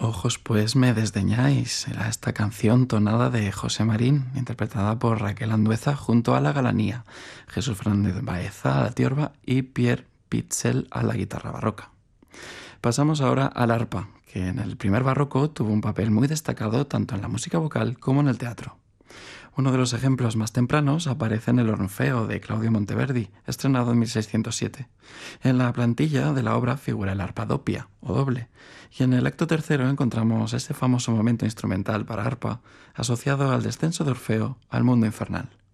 Ojos pues me desdeñáis, era esta canción tonada de José Marín, interpretada por Raquel Andueza junto a la Galanía, Jesús Fernández Baeza a la tiorba y Pierre Pitzel a la guitarra barroca. Pasamos ahora al arpa, que en el primer barroco tuvo un papel muy destacado tanto en la música vocal como en el teatro. Uno de los ejemplos más tempranos aparece en el Orfeo de Claudio Monteverdi, estrenado en 1607. En la plantilla de la obra figura el arpa doppia, o doble, y en el acto tercero encontramos ese famoso momento instrumental para arpa asociado al descenso de Orfeo al mundo infernal.